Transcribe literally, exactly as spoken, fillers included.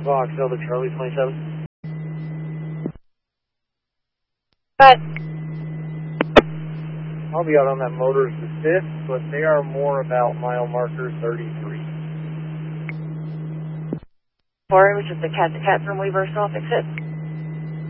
Fox Delta Charlie twenty-seven. But I'll be out on that Motors the fifth, but they are more about mile marker thirty-three. Four, which is the cat to cat from Weaver, Salt, exit.